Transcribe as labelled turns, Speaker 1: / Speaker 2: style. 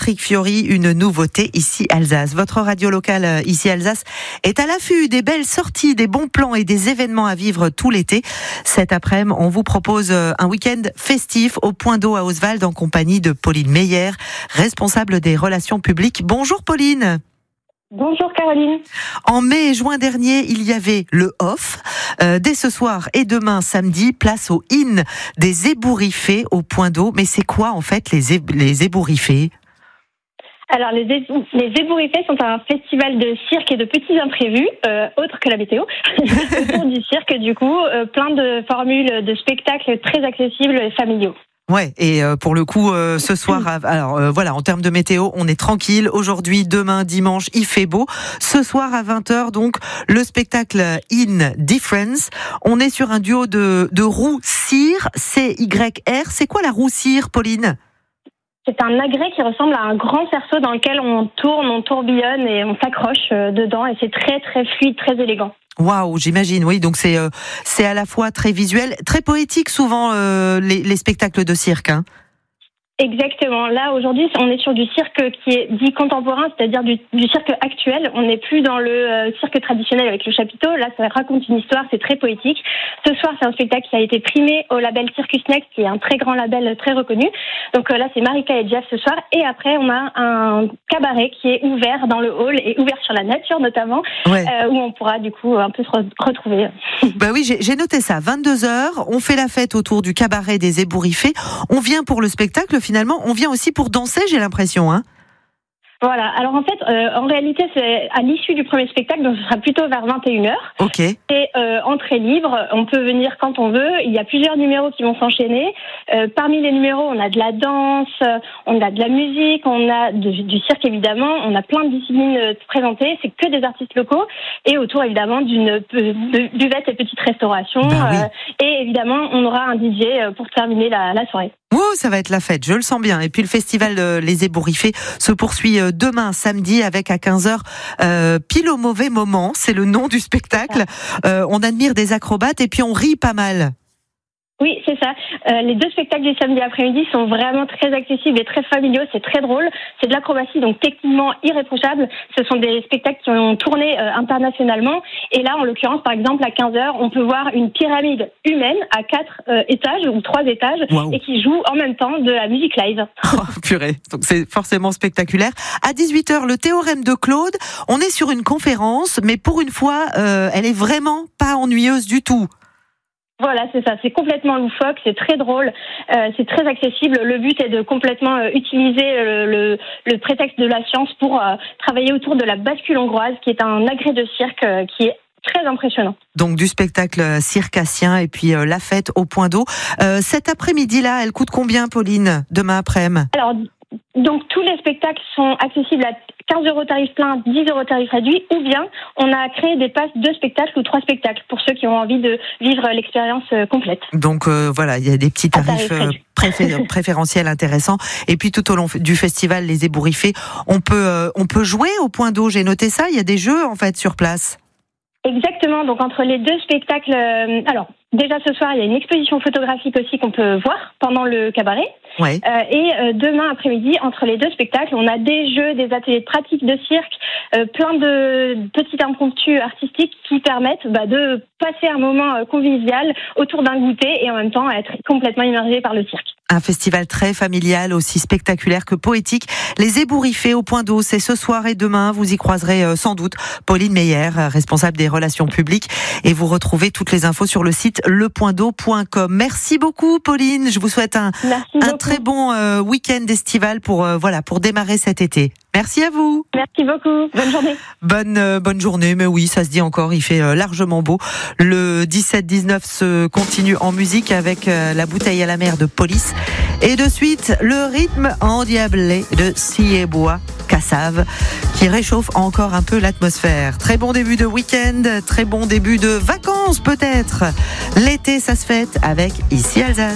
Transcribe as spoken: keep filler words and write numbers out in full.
Speaker 1: Patrick Fiori, une nouveauté ici Alsace. Votre radio locale euh, ici Alsace est à l'affût des belles sorties, des bons plans et des événements à vivre tout l'été. Cet après-midi, on vous propose euh, un week-end festif au Point d'eau à Oswald en compagnie de Pauline Meyer, responsable des relations publiques. Bonjour Pauline.
Speaker 2: Bonjour Caroline.
Speaker 1: En mai et juin dernier, il y avait le off. Euh, dès ce soir et demain samedi, place au in des ébouriffés au Point d'eau. Mais c'est quoi en fait les, é- les ébouriffés ?
Speaker 2: Alors les, é- les ébouriffés sont un festival de cirque et de petits imprévus, euh, autres que la météo, autour du cirque du coup, euh, plein de formules de spectacles très accessibles et familiaux.
Speaker 1: Ouais, et euh, pour le coup, euh, ce soir, alors euh, voilà, en termes de météo, on est tranquille. Aujourd'hui, demain, dimanche, il fait beau. Ce soir à vingt heures, donc, le spectacle In Difference. On est sur un duo de, de roues cire, C Y R. C'est quoi la roue cire, Pauline ?
Speaker 2: C'est un agrès qui ressemble à un grand cerceau dans lequel on tourne, on tourbillonne et on s'accroche dedans. Et c'est très, très fluide, très élégant.
Speaker 1: Waouh, j'imagine, oui. Donc c'est euh, c'est à la fois très visuel, très poétique souvent euh, les, les spectacles de cirque. Hein.
Speaker 2: Exactement. Là, aujourd'hui, on est sur du cirque qui est dit contemporain, c'est-à-dire du, du cirque actuel. On n'est plus dans le euh, cirque traditionnel avec le chapiteau. Là, ça raconte une histoire, c'est très poétique. Ce soir, c'est un spectacle qui a été primé au label Circus Next, qui est un très grand label très reconnu. Donc euh, là, c'est Marika et Jeff ce soir. Et après, on a un cabaret qui est ouvert dans le hall et ouvert sur la nature notamment,
Speaker 1: ouais.
Speaker 2: euh, où on pourra du coup un peu se re- retrouver.
Speaker 1: Bah oui, j'ai, j'ai noté ça. vingt-deux heures, on fait la fête autour du cabaret des ébouriffés. On vient pour le spectacle. Finalement, on vient aussi pour danser, j'ai l'impression, hein.
Speaker 2: Voilà. Alors en fait, euh, en réalité, c'est à l'issue du premier spectacle, donc ce sera plutôt vers vingt et une heures.
Speaker 1: Ok.
Speaker 2: C'est euh, entrée libre. On peut venir quand on veut. Il y a plusieurs numéros qui vont s'enchaîner. Euh, parmi les numéros, on a de la danse, on a de la musique, on a de, du cirque évidemment. On a plein de disciplines euh, présentées. C'est que des artistes locaux et autour évidemment d'une de, buvette et petite restauration.
Speaker 1: Ben oui.
Speaker 2: euh, et évidemment, on aura un D J pour terminer la, la soirée.
Speaker 1: Oh, ça va être la fête, je le sens bien. Et puis le festival euh, Les Ébouriffés se poursuit euh, demain samedi avec à quinze heures euh, Pile au mauvais moment, c'est le nom du spectacle. Euh, on admire des acrobates et puis on rit pas mal.
Speaker 2: Oui, c'est ça. Euh, les deux spectacles du samedi après-midi sont vraiment très accessibles et très familiaux. C'est très drôle. C'est de l'acrobatie, donc techniquement irréprochable. Ce sont des spectacles qui ont tourné euh, internationalement. Et là, en l'occurrence, par exemple, à quinze heures, on peut voir une pyramide humaine à quatre euh, étages ou trois étages wow. et qui joue en même temps de la musique live.
Speaker 1: Oh, purée. Donc c'est forcément spectaculaire. À dix-huit heures, le théorème de Claude. On est sur une conférence, mais pour une fois, euh, elle est vraiment pas ennuyeuse du tout.
Speaker 2: Voilà, c'est ça. C'est complètement loufoque, c'est très drôle, euh, c'est très accessible. Le but est de complètement euh, utiliser le, le, le prétexte de la science pour euh, travailler autour de la bascule hongroise, qui est un agrès de cirque euh, qui est très impressionnant.
Speaker 1: Donc du spectacle circassien et puis euh, la fête au Point d'eau. Euh, cet après-midi-là, elle coûte combien, Pauline, demain après-midi ?
Speaker 2: Alors, donc tous les spectacles sont accessibles à quinze euros tarif plein, dix euros tarif réduit, ou bien on a créé des passes deux spectacles ou trois spectacles pour ceux qui ont envie de vivre l'expérience complète.
Speaker 1: Donc euh, voilà, il y a des petits tarifs euh, préfé- préférentiels intéressants. Et puis tout au long du festival Les Ébouriffés, on peut euh, on peut jouer au Point d'eau. J'ai noté ça. Il y a des jeux en fait sur place.
Speaker 2: Exactement. Donc entre les deux spectacles, euh, alors déjà ce soir il y a une exposition photographique aussi qu'on peut voir pendant le cabaret.
Speaker 1: Ouais.
Speaker 2: Euh, et euh, demain après-midi, entre les deux spectacles, on a des jeux, des ateliers de pratique de cirque, euh, plein de petits impromptus artistiques qui permettent bah, de passer un moment euh, convivial autour d'un goûter et en même temps être complètement immergé par le cirque.
Speaker 1: Un festival très familial, aussi spectaculaire que poétique. Les Ébouriffés au Point d'eau, c'est ce soir et demain. Vous y croiserez euh, sans doute Pauline Meyer, responsable des relations publiques. Et vous retrouvez toutes les infos sur le site le point d'eau point com. Merci beaucoup, Pauline. Je vous souhaite un, un très bon euh, week-end estival pour, euh, voilà, pour démarrer cet été. Merci à vous.
Speaker 2: Merci beaucoup. Bonne journée.
Speaker 1: Bonne, euh, bonne journée. Mais oui, ça se dit encore. Il fait euh, largement beau. Le dix-sept dix-neuf se continue en musique avec euh, la bouteille à la mer de Police. Et de suite, le rythme endiablé de Siebois Cassave qui réchauffe encore un peu l'atmosphère. Très bon début de week-end, très bon début de vacances peut-être. L'été, ça se fête avec Ici Alsace.